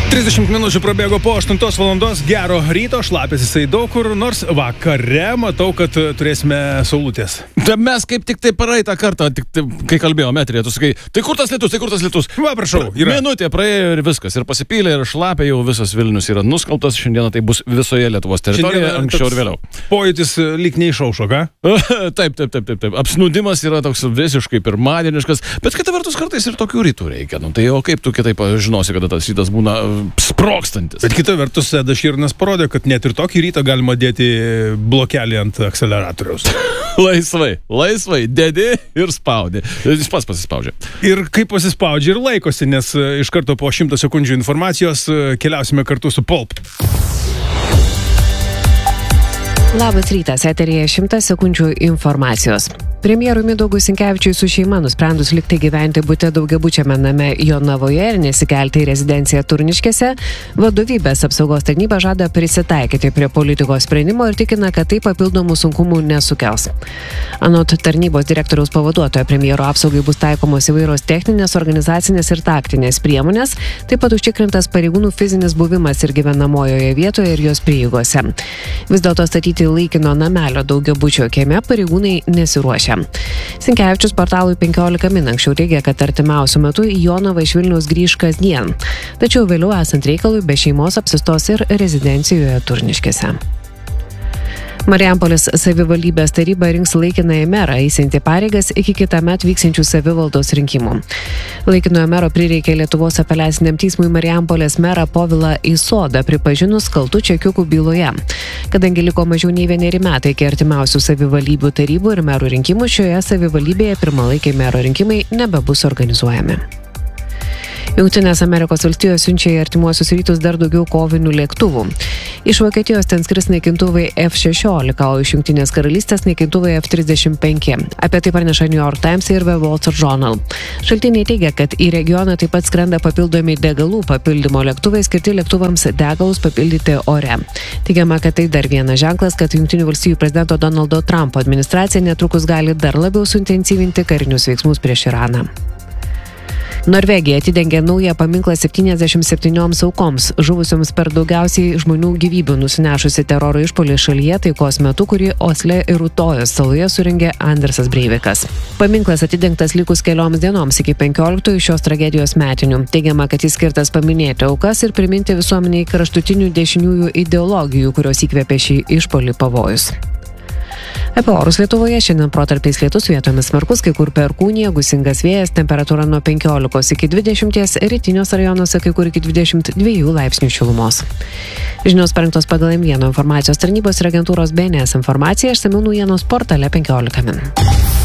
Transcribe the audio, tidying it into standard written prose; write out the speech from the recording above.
30 minučių prabėgo po 8 valandos, gero ryto, šlapės jisai daug kur, nors vakare matau, kad turėsime saulutės. Mes kaip tik tai praeitą kartą, kai kalbėjome eterėje, tu sakai, tai kur tas lietus? Va, prašau, yra. Minutė praėjo ir viskas, ir pasipylė, ir šlapė, jau visas Vilnius yra nuskaltas, šiandieną tai bus visoje Lietuvos teritorijoje, anksčiau ir vėliau. Pojūtis lyg neišaušo, ką? Taip. Apsnūdimas yra toks visiškai pirmadieniškas, bet kita vertus kartais ir tokių rytų reikia. Nu, tai o kaip tu kitaip žinosi, kada tas rytas būna sprokstantis. Bet kita vertus, Edas Širnas parodė, kad net ir tokį rytą galima dėti blokelį ant akceleratoriaus. Laisvai, dedi ir spaudi. Jis pats pasispaudžia. Ir kaip pasispaudžia ir laikosi, nes iš karto po 100 sekundžių informacijos keliausime kartu su Pulp. Labas rytas, eteryje 100 sekundžių informacijos. Premjerui Mindaugui Sinkevičiui su šeima nusprendus likti gyventi bute daugiabučiame name Jonavoje ir nesikelti į rezidenciją Turniškėse, vadovybės apsaugos tarnyba žada prisitaikyti prie politikos sprendimo ir tikina, kad tai papildomų sunkumų nesukels. Anot tarnybos direktoriaus pavaduotojo premjero apsaugai bus taikomos įvairios techninės, organizacinės ir taktinės priemonės, taip pat užtikrintas pareigūnų fizinis buvimas ir gyvenamojoje vietoje ir jos prieigose. Vis dėlto statyti laikino namelio daugiabučio kieme pareigūnai nesiruošia. Sinkevičius portalui 15 min anksčiau teigė, kad artimiausiu metu į Jonavą iš Vilniaus grįš kasdien. Tačiau vėliau esant reikalui be šeimos apsistos ir rezidencijoje Turniškėse. Marijampolės savivaldybės taryba rinks laikinąjį merą, eisiantį pareigas iki kitąmet vyksiančių savivaldos rinkimų. Laikinojo mero prireikė Lietuvos apeliaciniam teismui Marijampolės merą Povilą Isodą pripažinus kaltu čekiukų byloje. Kadangi liko mažiau nei 1 metai iki artimiausių savivaldybių tarybų ir merų rinkimų, šioje savivaldybėje pirmalaikiai mero rinkimai nebebus organizuojami. Jungtinės Amerikos valstijos siunčia į artimuosius rytus dar daugiau kovinių lėktuvų. Iš Vokietijos ten skris naikintuvai F-16, o iš Jungtinės karalystės naikintuvai F-35. Apie tai praneša New York Times ir The Wall Street Journal. Šaltiniai teigia, kad į regioną taip pat skrenda papildomi degalų papildymo lėktuvai skirti lėktuvams degalus papildyti ore. Teigiama, kad tai dar vienas ženklas, kad Jungtinių valstijų prezidento Donaldo Trumpo administracija netrukus gali dar labiau suintensyvinti karinius veiksmus prieš Iraną. Norvegija atidengė naują paminklą 77 aukoms, žuvusioms per daugiausiai žmonių gyvybių nusinešusi teroro išpuolį šalyje taikos metu, kurį Osle ir Utojos saloje surengė Andersas Breivikas. Paminklas atidengtas likus kelioms dienoms iki 15 šios tragedijos metinių. Teigiama, kad jis skirtas paminėti aukas ir priminti visuomeniai kraštutinių dešiniųjų ideologijų, kurios įkvėpė šį išpuolį pavojus. Apie orus Lietuvoje šiandien protarpiais lietus, vietomis smarkus, kai kur perkūnija, gūsingas vėjas, temperatūra nuo 15 iki 20, rytiniuose rajonuose kai kur iki 22 laipsnių šilumos. Žinios parengtos pagal M1 informacijos tarnybos ir agentūros BNS informaciją, išsamiau naujienos portale 15 min.